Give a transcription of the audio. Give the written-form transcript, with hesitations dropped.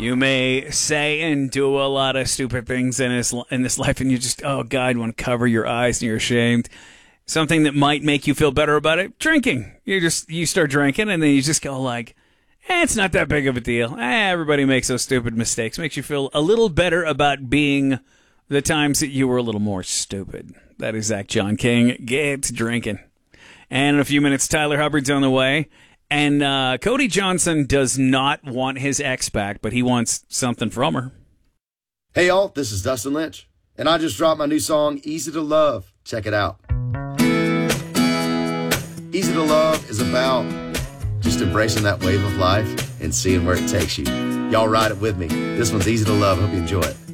You may say and do a lot of stupid things in this life, and you just, oh God, you want to cover your eyes and you're ashamed. Something that might make you feel better about it, drinking. You start drinking, and then you just go like, it's not that big of a deal. Everybody makes those stupid mistakes. Makes you feel a little better about being the times that you were a little more stupid. That is Zach John King. Get to drinking. And in a few minutes, Tyler Hubbard's on the way. And Cody Johnson does not want his ex back, but he wants something from her. Hey, y'all, this is Dustin Lynch, and I just dropped my new song, Easy to Love. Check it out. Easy to Love is about just embracing that wave of life and seeing where it takes you. Y'all ride it with me. This one's Easy to Love. Hope you enjoy it.